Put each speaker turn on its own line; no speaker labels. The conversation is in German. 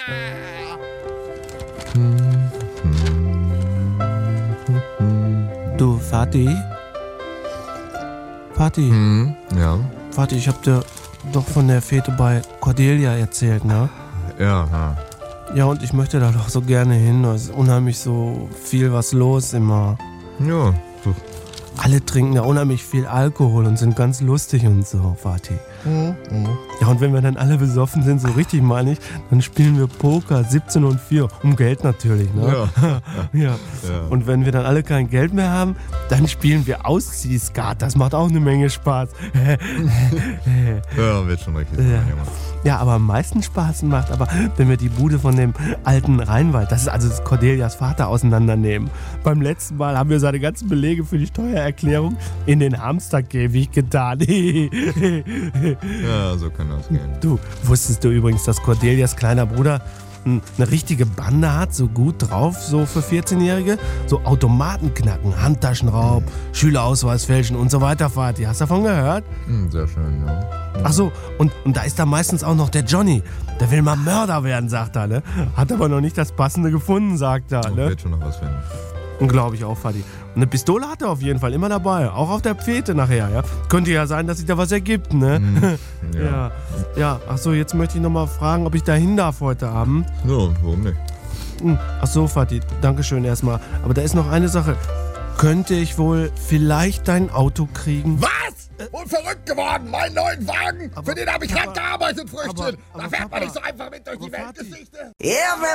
Du, Vati? Vati?
Ja?
Vati, ich hab dir doch von der Fete bei Cordelia erzählt, ne?
Ja.
Ja, und ich möchte da doch so gerne hin. Es ist unheimlich so viel was los immer.
Ja, so.
Alle trinken da unheimlich viel Alkohol und sind ganz lustig und so, Vati. Ja, und wenn wir dann alle besoffen sind, so richtig meine ich, dann spielen wir Poker 17 und 4. Um Geld natürlich, ne? Ja. Und wenn wir dann alle kein Geld mehr haben, dann spielen wir Ausziehskat. Das macht auch eine Menge Spaß.
Ja, wird schon richtig sein, Junge.
Ja, aber am meisten Spaß macht aber, wenn wir die Bude von dem alten Reinwald, das ist also Cordelias Vater, auseinandernehmen. Beim letzten Mal haben wir seine ganzen Belege für die Steuererklärung in den Hamsterkäfig getan.
Ja, so kann das gehen.
Du, wusstest du übrigens, dass Cordelias kleiner Bruder eine richtige Bande hat, so gut drauf, so für 14-Jährige? So Automaten knacken, Handtaschenraub, Schülerausweis fälschen und so weiter, Vati. Hast du davon gehört?
Sehr schön, ja.
Ach so, und da ist da meistens auch noch der Johnny. Der will mal Mörder werden, sagt er, ne? Hat aber noch nicht das Passende gefunden, sagt er, ne?
Wird schon noch was finden.
Glaube ich auch, Vati. Und eine Pistole hat er auf jeden Fall immer dabei. Auch auf der Fete nachher, ja? Könnte ja sein, dass sich da was ergibt, ne? Ja. Ach so, jetzt möchte ich nochmal fragen, ob ich da hin darf heute Abend.
So, warum nicht?
Ach so, Vati, dankeschön erstmal. Aber da ist noch eine Sache. Könnte ich wohl vielleicht dein Auto kriegen?
Was? Wohl verrückt geworden, meinen neuen Wagen? Für den habe ich hart gearbeitet, Früchtchen. Da fährt man nicht so einfach mit durch die Weltgeschichte.